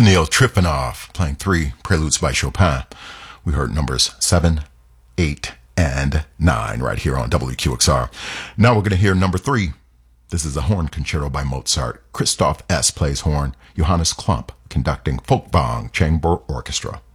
Danil Trifonov playing 3 preludes by Chopin. We heard numbers 7, 8, and 9 right here on WQXR. Now we're going to hear number 3. This is a horn concerto by Mozart. Christoph S. plays horn. Johannes Klump conducting Folkwang Chamber Orchestra.